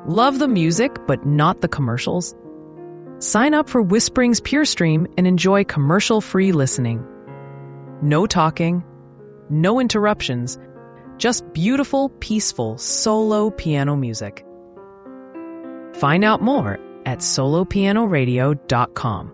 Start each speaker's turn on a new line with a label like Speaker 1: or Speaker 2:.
Speaker 1: Love the music, but not the commercials? Sign up for Whispering's Pure Stream and enjoy commercial-free listening. No talking, no interruptions, just beautiful, peaceful solo piano music. Find out more at solopianoradio.com.